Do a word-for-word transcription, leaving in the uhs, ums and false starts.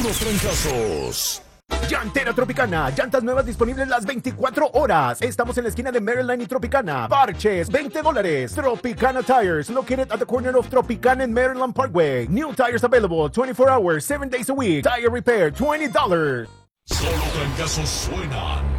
los trancazos. Llantera Tropicana, llantas nuevas disponibles las veinticuatro horas. Estamos en la esquina de Maryland y Tropicana. Parches, veinte dólares. Tropicana Tires, located at the corner of Tropicana and Maryland Parkway. New tires available twenty-four hours, seven days a week. Tire repair, twenty dollars. Solo trancazos suenan.